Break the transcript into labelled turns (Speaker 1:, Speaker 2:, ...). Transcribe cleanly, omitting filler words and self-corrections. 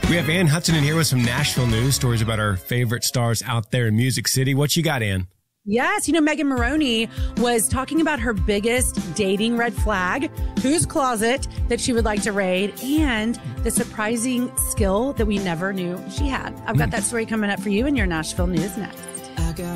Speaker 1: We have Ann Hudson in here with some Nashville news, stories about our favorite stars out there in Music City. What you got, Ann?
Speaker 2: Yes, Megan Moroney was talking about her biggest dating red flag, whose closet that she would like to raid, and the surprising skill that we never knew she had. I've got that story coming up for you in your Nashville news next.